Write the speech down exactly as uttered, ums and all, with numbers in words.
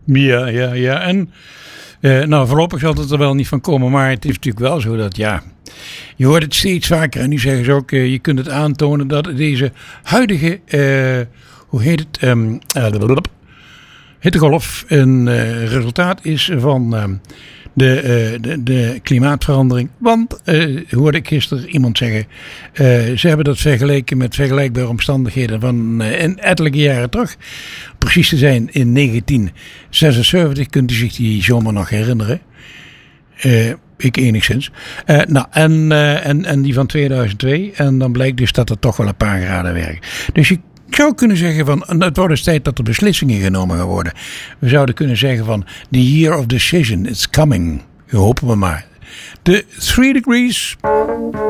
Ja, ja, ja. En uh, nou, voorlopig zal het er wel niet van komen. Maar het is natuurlijk wel zo dat, ja... Je hoort het steeds vaker. En nu zeggen ze ook, uh, je kunt het aantonen dat deze huidige... Uh, hoe heet het? Um, uh, hittegolf een uh, resultaat is van... Uh, De, uh, de, de klimaatverandering. Want, uh, hoorde ik gisteren iemand zeggen, uh, ze hebben dat vergeleken met vergelijkbare omstandigheden van uh, in ettelijke jaren terug. Precies te zijn in negentien zesenzeventig, kunt u zich die zomer nog herinneren. Uh, ik enigszins. Uh, nou, en, uh, en, en die van tweeduizend twee. En dan blijkt dus dat er toch wel een paar graden werken. Dus je Ik zou kunnen zeggen van, het wordt eens tijd dat er beslissingen genomen gaan worden. We zouden kunnen zeggen van, the year of decision is coming. Hopen we maar. De three degrees.